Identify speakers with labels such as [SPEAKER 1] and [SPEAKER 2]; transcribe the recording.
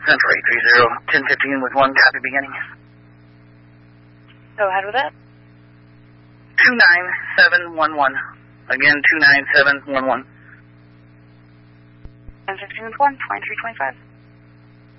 [SPEAKER 1] Central 830, 1015 with 1, copy beginning.
[SPEAKER 2] Go ahead with it.
[SPEAKER 1] 29711. Again, 29711.
[SPEAKER 2] 1015 with 1, 2325.